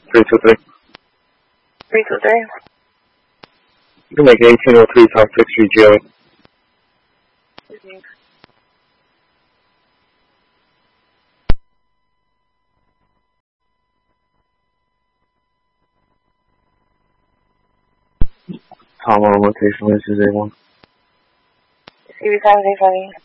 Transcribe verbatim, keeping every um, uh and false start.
three two three. three two three. You can make eighteen oh three South sixth Street, G O A. Tom on location, this is A one. C B seven eight five.